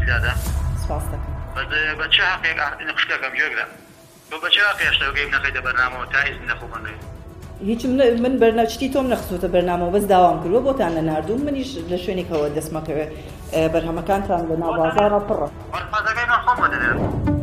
زیادە سپاس دەکەم. بە چه حەقێک ئاردی نەخشکەکەم گوێگرە تۆ بە چه حەقێک شتەکەی نەخەیتە بەرنامەوە تا ئیزن نەخۆمەندەی هیچ من بەرنامەی تۆم نەخستوتە بەرنامەوە بەس داوام کردووە بۆتان لە نردوم منیش لە شوێنێکەوە دەستمەکەوێ بەرهەمەکانتان لە ناو بازاڕە پڕە وەرپازەکەی ناخۆمە دەنێت